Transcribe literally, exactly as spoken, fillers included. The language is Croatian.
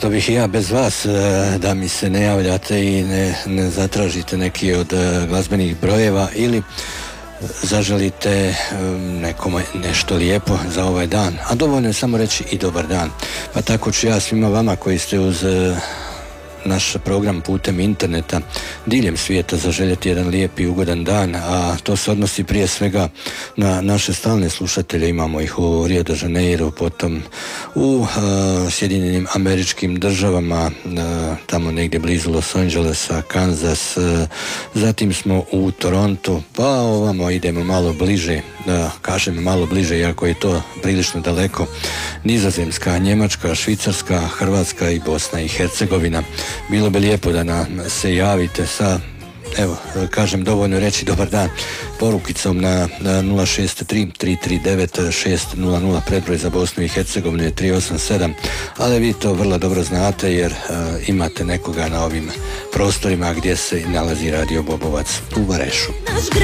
što bih i ja bez vas, da mi se ne javljate i ne, ne zatražite neki od glazbenih brojeva ili zaželite nekome nešto lijepo za ovaj dan, a dovoljno je samo reći i dobar dan. Pa tako ću ja svima vama koji ste uz naš program putem interneta diljem svijeta zaželjeti jedan lijep i ugodan dan, a to se odnosi prije svega na naše stalne slušatelje. Imamo ih u Rio de Janeiro, potom u uh, Sjedinjenim Američkim Državama, uh, tamo negdje blizu Los Angelesa, Kansas, uh, zatim smo u Torontu, pa ovamo idemo malo bliže, da kažem malo bliže, iako je to prilično daleko, Nizozemska, Njemačka, Švicarska, Hrvatska i Bosna i Hercegovina. Bilo bi lijepo da nam se javite sa, evo, kažem, dovoljno reći dobar dan porukicom na, na nula šest tri tri tri devet šest nula nula, predbroj za Bosnu i Hercegovinu je tri osam sedam, ali vi to vrlo dobro znate jer uh, imate nekoga na ovim prostorima gdje se nalazi Radio Bobovac u Varešu.